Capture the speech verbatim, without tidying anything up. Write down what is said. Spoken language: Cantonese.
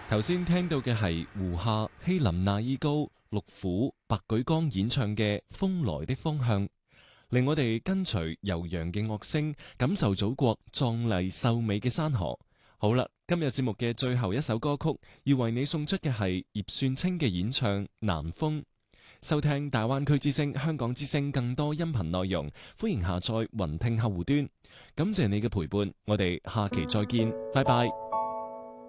頭先聽到嘅係胡夏、希林娜依高、陸虎、白舉綱演唱嘅《風來的方向》，令我哋跟隨悠揚嘅樂聲，感受祖國壯麗秀美嘅山河。好啦，今日節目嘅最後一首歌曲，要為你送出嘅係葉算清嘅演唱《南風》。收聽大灣區之聲、香港之聲更多音頻內容，歡迎下載雲聽客戶端。感謝你嘅陪伴，我哋下期再見，拜拜。